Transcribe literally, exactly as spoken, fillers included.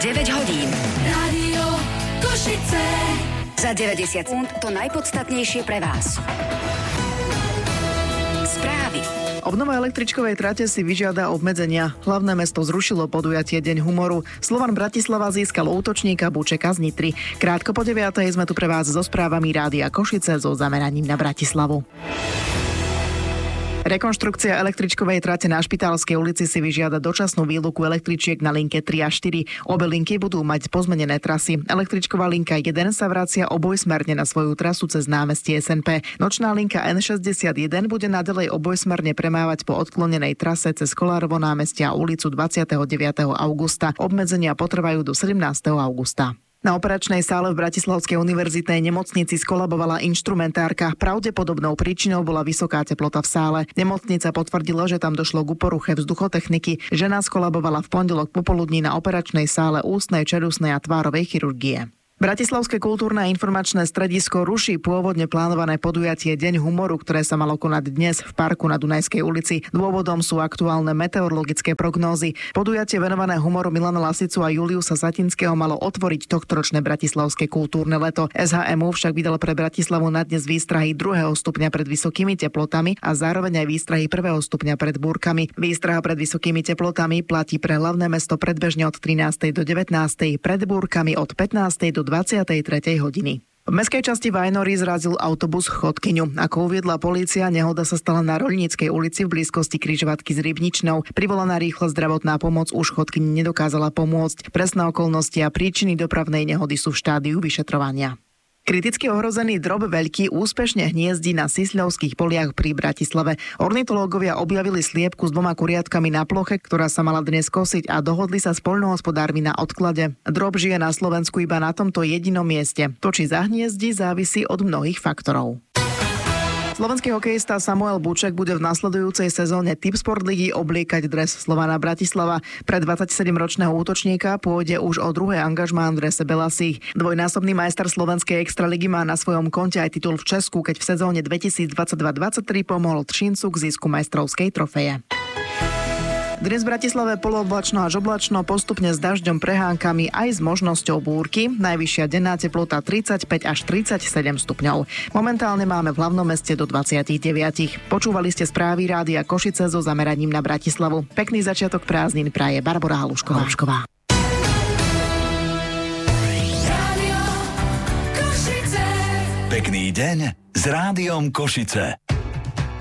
deväť hodín. Rádio Košice. Za deväťdesiat sekúnd to najpodstatnejšie pre vás. Správy. Obnova električkovej trate si vyžiada obmedzenia. Hlavné mesto zrušilo podujatie Deň humoru. Slovan Bratislava získal útočníka Bučeka z Nitry. Krátko po deviatej sme tu pre vás so správami Rádia Košice so zameraním na Bratislavu. Rekonštrukcia električkovej trate na Špitálskej ulici si vyžiada dočasnú výluku električiek na linke tri a štyri. Obe linky budú mať pozmenené trasy. Električková linka jeden sa vracia obojsmerne na svoju trasu cez námestie es en pé. Nočná linka en šesťdesiatjeden bude naďalej obojsmerne premávať po odklonenej trase cez Kolárovo námestie a ulicu dvadsiateho deviateho augusta. Obmedzenia potrvajú do sedemnásteho augusta. Na operačnej sále v Bratislavskej univerzitnej nemocnici skolabovala inštrumentárka. Pravdepodobnou príčinou bola vysoká teplota v sále. Nemocnica potvrdila, že tam došlo k poruche vzduchotechniky. Žena skolabovala v pondelok popoludní na operačnej sále ústnej, čeľustnej a tvárovej chirurgie. Bratislavské kultúrne a informačné stredisko ruší pôvodne plánované podujatie Deň humoru, ktoré sa malo konať dnes v parku na Dunajskej ulici. Dôvodom sú aktuálne meteorologické prognózy. Podujatie venované humoru Milana Lasicu a Juliusa Satinského malo otvoriť tohtoročné bratislavské kultúrne leto. es há em ú však vydal pre Bratislavu na dnes výstrahy druhého stupňa pred vysokými teplotami a zároveň aj výstrahy prvého stupňa pred búrkami. Výstraha pred vysokými teplotami platí pre hlavné mesto predbežne od trinástej do devätnástej, pred búrkami od pätnástej do dvadsiatej tretej hodiny. V mestskej časti Vajnory zrazil autobus chodkyňu. Ako uviedla polícia, nehoda sa stala na Roľníckej ulici v blízkosti križovatky s Rybničnou. Privolaná rýchla zdravotná pomoc už chodkyni nedokázala pomôcť. Presné okolnosti a príčiny dopravnej nehody sú v štádiu vyšetrovania. Kriticky ohrozený drob veľký úspešne hniezdí na Sisľovských poliach pri Bratislave. Ornitológovia objavili sliepku s dvoma kuriatkami na ploche, ktorá sa mala dnes kosiť a dohodli sa s poľnohospodármi na odklade. Drob žije na Slovensku iba na tomto jedinom mieste. To, či zahniezdí, závisí od mnohých faktorov. Slovenský hokejista Samuel Buček bude v nasledujúcej sezóne Tipsport ligy obliekať dres Slovana Bratislava. Pre dvadsaťsedemročného útočníka pôjde už o druhé angažmá v drese belasých. Dvojnásobný majster slovenskej extraligy má na svojom konte aj titul v Česku, keď v sezóne dvetisícdvadsaťdva dvadsaťtri pomohol Třincu k zisku majstrovskej trofeje. Dnes v Bratislave polooblačno až oblačno, postupne s dažďom, prehánkami aj s možnosťou búrky. Najvyššia denná teplota tridsaťpäť až tridsaťsedem stupňov. Momentálne máme v hlavnom meste do dvadsaťdeväť. Počúvali ste správy Rádia Košice so zameraním na Bratislavu. Pekný začiatok prázdnin praje Barbora Halušková. Pekný deň s Rádiom Košice.